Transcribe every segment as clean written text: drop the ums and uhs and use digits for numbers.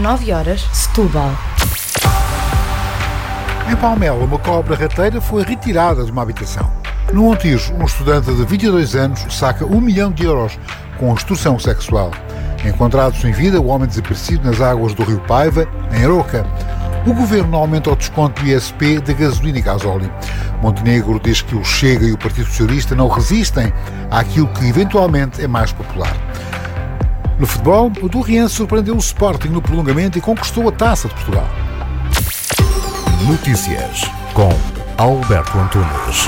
9h, Setúbal. Em Palmela, uma cobra rateira foi retirada de uma habitação. No Montijo, um estudante de 22 anos saca 1 milhão de euros com extorsão sexual. Encontrado sem vida, o homem desaparecido nas águas do rio Paiva, em Aroca. O governo aumenta o desconto do ISP da gasolina e gasóleo. Montenegro diz que o Chega e o Partido Socialista não resistem àquilo que eventualmente é mais popular. No futebol, o Torriense surpreendeu o Sporting no prolongamento e conquistou a Taça de Portugal. Notícias com Alberto Antunes.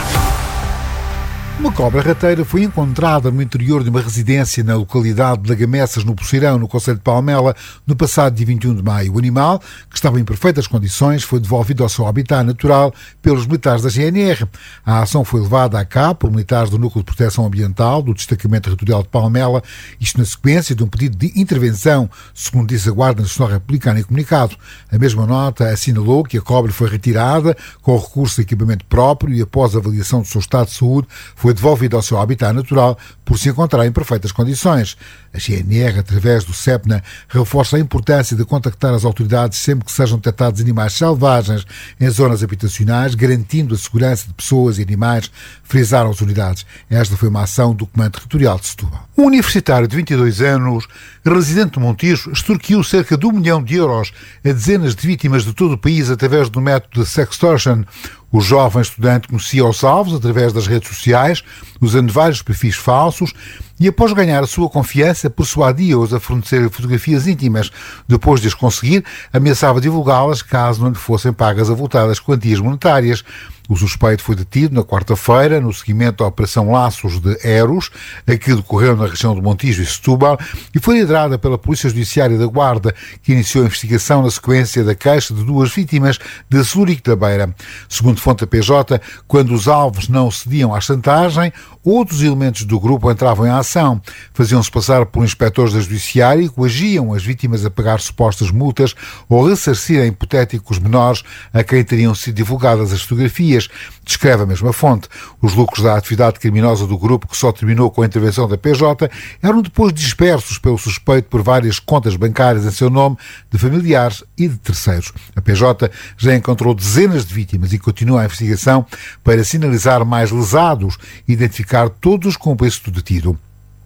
Uma cobra rateira foi encontrada no interior de uma residência na localidade de Lagamessas, no Poceirão, no concelho de Palmela, no passado dia 21 de maio. O animal, que estava em perfeitas condições, foi devolvido ao seu habitat natural pelos militares da GNR. A ação foi levada a cabo por militares do Núcleo de Proteção Ambiental do Destacamento Territorial de Palmela, isto na sequência de um pedido de intervenção, segundo disse a Guarda Nacional Republicana em comunicado. A mesma nota assinalou que a cobra foi retirada com recurso de equipamento próprio e, após a avaliação do seu estado de saúde, foi devolvido ao seu habitat natural por se encontrar em perfeitas condições. A GNR, através do CEPNA, reforça a importância de contactar as autoridades sempre que sejam detectados animais selvagens em zonas habitacionais, garantindo a segurança de pessoas e animais, frisaram as unidades. Esta foi uma ação do Comando Territorial de Setúbal. Um universitário de 22 anos, residente de Montijo, extorquiu cerca de 1 milhão de euros a dezenas de vítimas de todo o país através do método de sextortion. O jovem estudante conhecia os alvos através das redes sociais, usando vários perfis falsos, e após ganhar a sua confiança, persuadia-os a fornecer fotografias íntimas. Depois de as conseguir, ameaçava divulgá-las caso não lhe fossem pagas avultadas quantias monetárias. O suspeito foi detido na quarta-feira, no seguimento à Operação Laços de Eros, a que decorreu na região de Montijo e Setúbal, e foi liderada pela Polícia Judiciária da Guarda, que iniciou a investigação na sequência da queixa de 2 vítimas de Celurico da Beira. Segundo fonte da PJ, quando os alvos não cediam à chantagem, outros elementos do grupo entravam em ação. Faziam-se passar por inspectores da Judiciária e coagiam as vítimas a pagar supostas multas ou ressarcir a hipotéticos menores a quem teriam sido divulgadas as fotografias. Descreve a mesma fonte. Os lucros da atividade criminosa do grupo, que só terminou com a intervenção da PJ, eram depois dispersos pelo suspeito por várias contas bancárias em seu nome, de familiares e de terceiros. A PJ já encontrou dezenas de vítimas e continua a investigação para sinalizar mais lesados e identificar todos os cúmplices do detido.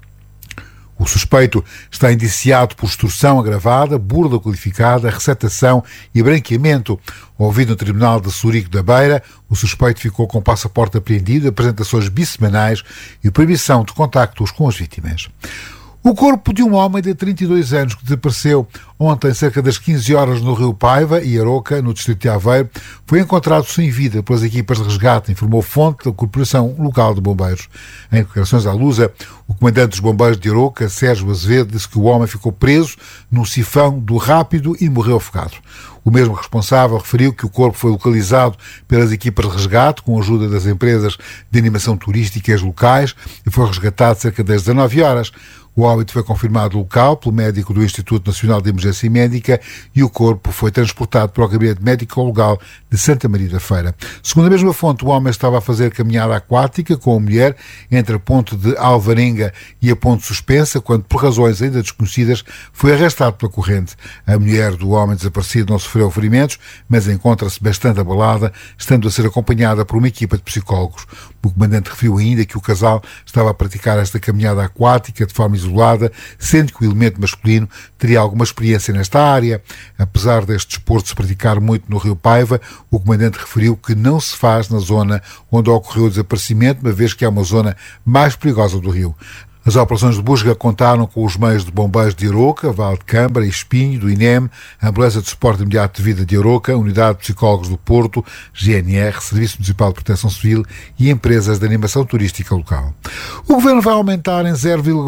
O suspeito está indiciado por extorsão agravada, burla qualificada, receptação e branqueamento. Ouvido no Tribunal de Celurico da Beira, o suspeito ficou com o passaporte apreendido, apresentações bissemanais e proibição de contactos com as vítimas. O corpo de um homem de 32 anos que desapareceu ontem cerca das 15 horas no rio Paiva e Aroca, no distrito de Aveiro, foi encontrado sem vida pelas equipas de resgate, informou fonte da Corporação Local de Bombeiros. Em declarações à Lusa, o comandante dos bombeiros de Aroca, Sérgio Azevedo, disse que o homem ficou preso num sifão do Rápido e morreu afogado. O mesmo responsável referiu que o corpo foi localizado pelas equipas de resgate com a ajuda das empresas de animação turísticas locais e foi resgatado cerca das 19 horas. O óbito foi confirmado local pelo médico do Instituto Nacional de Emergência Médica e o corpo foi transportado para o Gabinete Médico-Legal de Santa Maria da Feira. Segundo a mesma fonte, o homem estava a fazer caminhada aquática com a mulher entre a ponte de Alvarenga e a ponte suspensa, quando, por razões ainda desconhecidas, foi arrastado pela corrente. A mulher do homem desaparecido não sofreu ferimentos, mas encontra-se bastante abalada, estando a ser acompanhada por uma equipa de psicólogos. O comandante referiu ainda que o casal estava a praticar esta caminhada aquática de forma isolada, sendo que o elemento masculino teria alguma experiência nesta área. Apesar deste desporto se praticar muito no rio Paiva, o comandante referiu que não se faz na zona onde ocorreu o desaparecimento, uma vez que é uma zona mais perigosa do rio. As operações de busca contaram com os meios de bombeiros de Aroca, Val de Câmara e Espinho, do INEM, a Ambulância de Suporte Imediato de Vida de Aroca, Unidade de Psicólogos do Porto, GNR, Serviço Municipal de Proteção Civil e empresas de animação turística local. O Governo vai aumentar em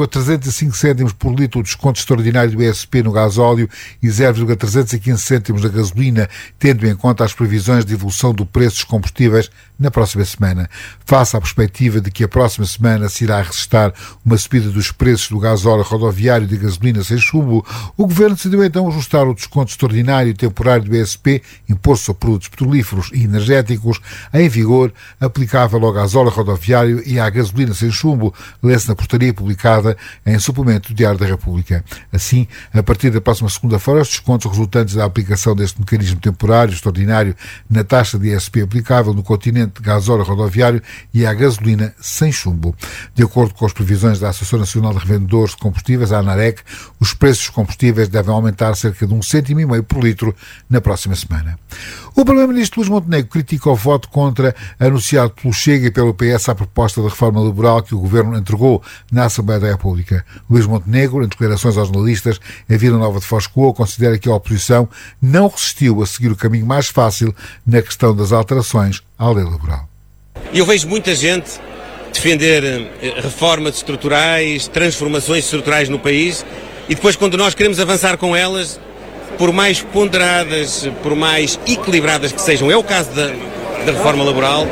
0,305 cêntimos por litro o desconto extraordinário do ISP no gasóleo e 0,315 cêntimos na gasolina, tendo em conta as previsões de evolução do preço dos combustíveis na próxima semana. Face à perspectiva de que a próxima semana se irá registrar uma subida subida dos preços do gasóleo rodoviário e de gasolina sem chumbo, o Governo decidiu então ajustar o desconto extraordinário e temporário do ISP, Imposto sobre Produtos Petrolíferos e Energéticos, em vigor, aplicável ao gasóleo rodoviário e à gasolina sem chumbo, lê-se na portaria publicada em suplemento do Diário da República. Assim, a partir da próxima segunda-feira, os descontos resultantes da aplicação deste mecanismo temporário extraordinário na taxa de ISP aplicável no continente de gasóleo rodoviário e à gasolina sem chumbo. De acordo com as previsões da Associação Nacional de Revendedores de Combustíveis, a ANAREC, os preços dos combustíveis devem aumentar cerca de 1,5 cêntimo por litro na próxima semana. O Primeiro-Ministro Luís Montenegro critica o voto contra anunciado pelo Chega e pelo PS à proposta de reforma laboral que o Governo entregou na Assembleia da República. Luís Montenegro, em declarações aos jornalistas em Vila Nova de Foscoa, considera que a oposição não resistiu a seguir o caminho mais fácil na questão das alterações à lei laboral. Eu vejo muita gente defender reformas estruturais, transformações estruturais no país e depois, quando nós queremos avançar com elas, por mais ponderadas, por mais equilibradas que sejam, é o caso da reforma laboral,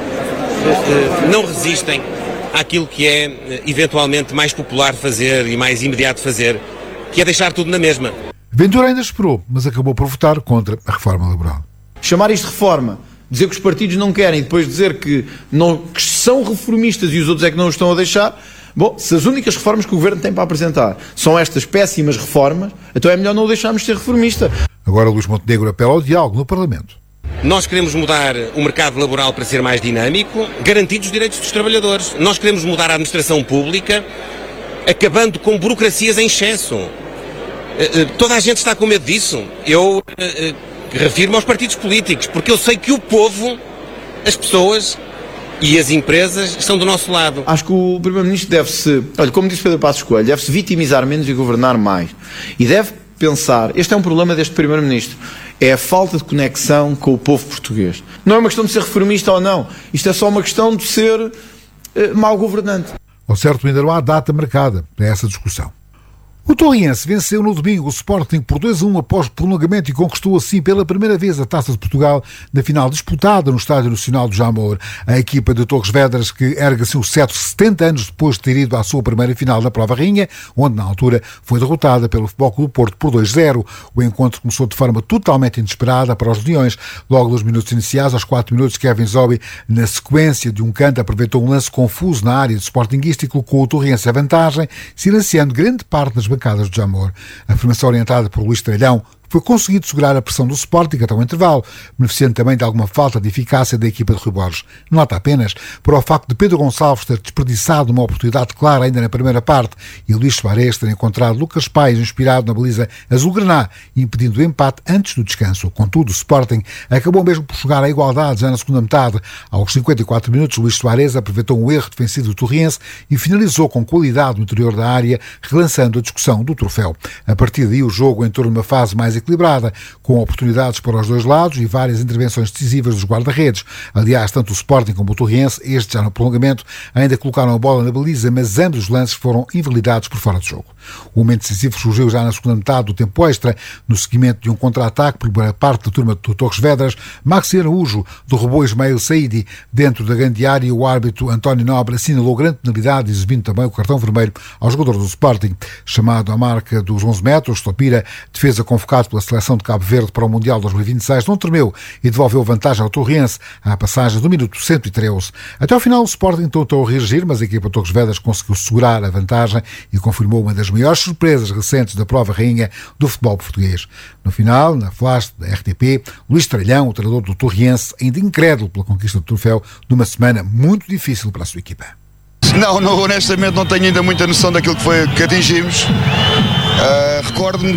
não resistem àquilo que é eventualmente mais popular de fazer e mais imediato de fazer, que é deixar tudo na mesma. Ventura ainda esperou, mas acabou por votar contra a reforma laboral. Chamar isto de reforma, dizer que os partidos não querem, depois dizer que são reformistas e os outros é que não os estão a deixar. Bom, se as únicas reformas que o Governo tem para apresentar são estas péssimas reformas, então é melhor não o deixarmos ser reformista. Agora Luís Montenegro apela ao diálogo no Parlamento. Nós queremos mudar o mercado laboral para ser mais dinâmico, garantindo os direitos dos trabalhadores. Nós queremos mudar a administração pública, acabando com burocracias em excesso. Toda a gente está com medo disso. Eu refiro-me aos partidos políticos, porque eu sei que o povo, as pessoas e as empresas estão do nosso lado. Acho que o Primeiro-Ministro deve-se, como disse Pedro Passos Coelho, deve-se vitimizar menos e governar mais. E deve pensar, este é um problema deste Primeiro-Ministro, é a falta de conexão com o povo português. Não é uma questão de ser reformista ou não, isto é só uma questão de ser mau governante. Ao certo, ainda não há data marcada para essa discussão. O Torriense venceu no domingo o Sporting por 2-1 após prolongamento e conquistou assim pela primeira vez a Taça de Portugal na final disputada no Estádio Nacional do Jamor. A equipa de Torres Vedras, que ergue assim o cetro 70 anos depois de ter ido à sua primeira final na Prova Rainha, onde na altura foi derrotada pelo Futebol Clube do Porto por 2-0. O encontro começou de forma totalmente inesperada para os Leões. Logo nos minutos iniciais, aos 4 minutos, Kevin Zobi, na sequência de um canto, aproveitou um lance confuso na área do Sportingista e colocou o Torriense à vantagem, silenciando grande parte das bancadas do Jamor. A formação orientada por Luís Tralhão foi conseguido segurar a pressão do Sporting até o intervalo, beneficiando também de alguma falta de eficácia da equipa de Rui Borges. Nota apenas para o facto de Pedro Gonçalves ter desperdiçado uma oportunidade clara ainda na primeira parte e Luís Soares ter encontrado Lucas Paes inspirado na baliza azul-graná, impedindo o empate antes do descanso. Contudo, o Sporting acabou mesmo por chegar à igualdade já na segunda metade. Aos 54 minutos, Luís Soares aproveitou um erro defensivo do Torriense e finalizou com qualidade no interior da área, relançando a discussão do troféu. A partir daí, o jogo entrou numa fase mais equilibrada, com oportunidades para os dois lados e várias intervenções decisivas dos guarda-redes. Aliás, tanto o Sporting como o Torriense, este já no prolongamento, ainda colocaram a bola na baliza, mas ambos os lances foram invalidados por fora de jogo. O momento decisivo surgiu já na segunda metade do tempo extra, no seguimento de um contra-ataque por parte da turma do Torres Vedras. Maxi Araújo derrubou Ismael Saidi dentro da grande área e o árbitro António Nobre assinalou grande penalidade, exibindo também o cartão vermelho ao jogador do Sporting. Chamado à marca dos 11 metros, Topira, defesa convocado pela seleção de Cabo Verde para o Mundial 2026, não tremeu e devolveu vantagem ao Torriense à passagem do minuto 113. Até ao final, o Sporting tentou reagir, mas a equipa de Torres Vedras conseguiu segurar a vantagem e confirmou uma das maiores surpresas recentes da Prova Rainha do futebol português. No final, na flash da RTP, Luís Tralhão, o treinador do Torriense, ainda incrédulo pela conquista do troféu numa semana muito difícil para a sua equipa. Não, honestamente não tenho ainda muita noção daquilo que atingimos. Recordo-me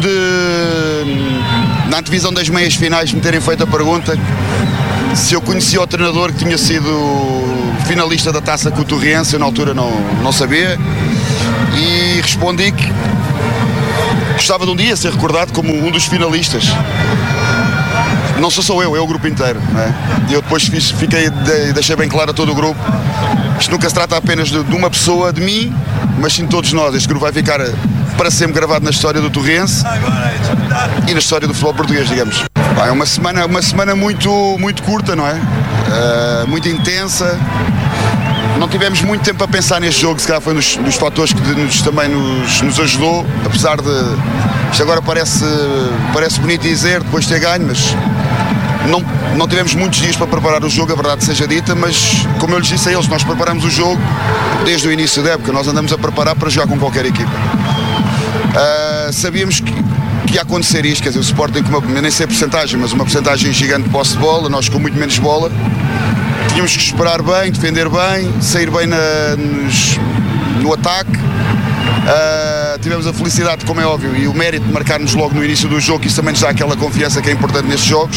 na antevisão das meias finais, me terem feito a pergunta se eu conhecia o treinador que tinha sido finalista da taça com o Torriense. Eu na altura não sabia e respondi que gostava de um dia ser recordado como um dos finalistas. Não sou só eu, é o grupo inteiro, não é? Eu depois deixei bem claro a todo o grupo, isto nunca se trata apenas de uma pessoa, de mim, mas sim de todos nós. Este grupo vai ficar para sempre gravado na história do Torriense e na história do futebol português, digamos. É uma semana muito, muito curta, não é? Muito intensa, Não tivemos muito tempo a pensar neste jogo, se calhar foi dos fatores que também nos ajudou, apesar de isto agora parece bonito dizer, depois de ter ganho, mas não tivemos muitos dias para preparar o jogo, a verdade seja dita, mas como eu lhes disse a eles, nós preparamos o jogo desde o início da época, nós andamos a preparar para jogar com qualquer equipa. Sabíamos que ia acontecer isto, quer dizer, o Sporting com nem sei a porcentagem, mas uma porcentagem gigante de posse de bola, nós com muito menos bola, tínhamos que esperar bem, defender bem, sair bem no ataque. Tivemos a felicidade, como é óbvio, e o mérito de marcar-nos logo no início do jogo, isso também nos dá aquela confiança que é importante nestes jogos.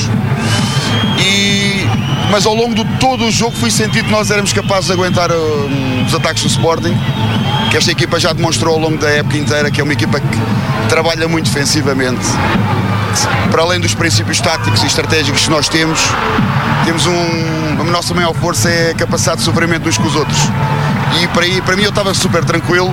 Mas ao longo de todo o jogo fui sentir que nós éramos capazes de aguentar os ataques do Sporting, que esta equipa já demonstrou ao longo da época inteira que é uma equipa que trabalha muito defensivamente. Para além dos princípios táticos e estratégicos que nós temos a nossa maior força é a capacidade de sofrimento uns com os outros. E para mim eu estava super tranquilo.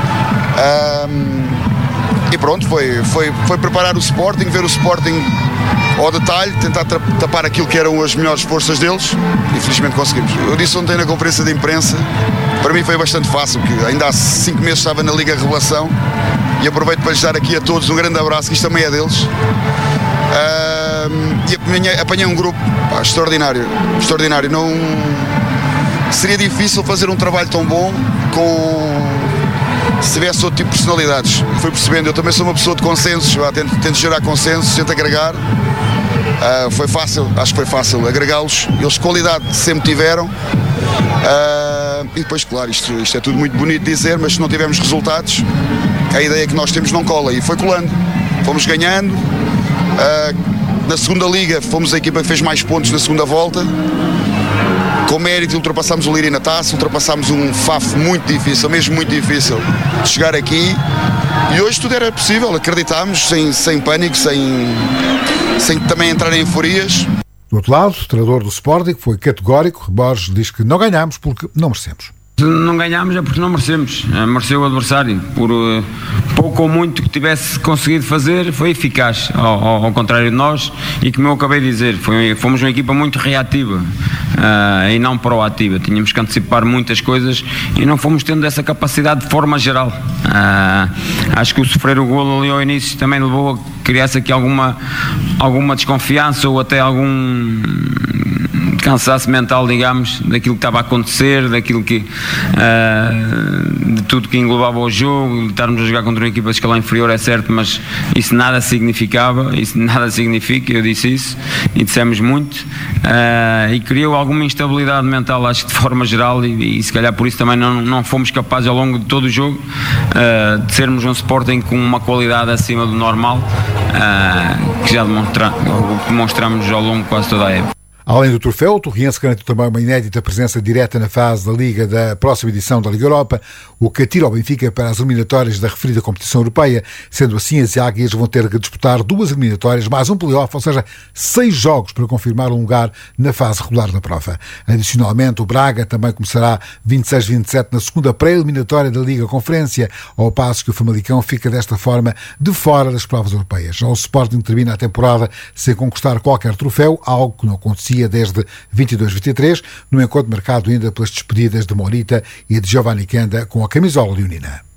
E pronto, foi preparar o Sporting, ver o Sporting ao detalhe, tentar tapar aquilo que eram as melhores forças deles e felizmente conseguimos. Eu disse ontem na conferência de imprensa, para mim foi bastante fácil, porque ainda há 5 meses estava na Liga Revelação e aproveito para lhes dar aqui a todos um grande abraço, que isto também é deles. E apanhei um grupo extraordinário. Não seria difícil fazer um trabalho tão bom se tivesse outro tipo de personalidades. Fui percebendo, eu também sou uma pessoa de consensos, tento gerar consensos, tento agregar. Foi fácil, acho que foi fácil agregá-los, eles qualidade sempre tiveram. E depois, claro, isto é tudo muito bonito de dizer, mas se não tivermos resultados, a ideia que nós temos não cola, e foi colando. Fomos ganhando. Na segunda liga fomos a equipa que fez mais pontos na segunda volta. Com mérito ultrapassámos o Leiria na taça, ultrapassámos um Faf muito difícil, mesmo muito difícil de chegar aqui, e hoje tudo era possível, acreditámos, sem pânico, sem também entrar em euforias. Do outro lado, o treinador do Sporting foi categórico. Borges diz que não ganhámos porque não merecemos. Se não ganhámos é porque não merecemos. Mereceu o adversário. Por pouco ou muito que tivesse conseguido fazer, foi eficaz. Ao contrário de nós, e como eu acabei de dizer, fomos uma equipa muito reativa e não proativa. Tínhamos que antecipar muitas coisas e não fomos tendo essa capacidade de forma geral. Acho que o sofrer o golo ali ao início também levou a criar-se aqui alguma desconfiança ou até algum cansaço mental, digamos, daquilo que estava a acontecer, daquilo que de tudo que englobava o jogo. Estarmos a jogar contra uma equipa de escalão inferior é certo, mas isso nada significava, isso nada significa, eu disse isso e dissemos muito, e criou alguma instabilidade mental, acho que de forma geral, e se calhar por isso também não fomos capazes ao longo de todo o jogo de sermos um Sporting com uma qualidade acima do normal, que já demonstramos ao longo de quase toda a época. Além do troféu, o Torriense garantiu também uma inédita presença direta na fase da Liga da próxima edição da Liga Europa, o que atira ao Benfica para as eliminatórias da referida competição europeia. Sendo assim, as Águias vão ter que disputar 2 eliminatórias, mais um play-off, ou seja, 6 jogos para confirmar um lugar na fase regular da prova. Adicionalmente, o Braga também começará 26-27 na segunda pré-eliminatória da Liga Conferência, ao passo que o Famalicão fica desta forma de fora das provas europeias. Já o Sporting termina a temporada sem conquistar qualquer troféu, algo que não acontecia desde 22-23, no encontro marcado ainda pelas despedidas de Morita e de Giovanni Canda com a camisola leonina.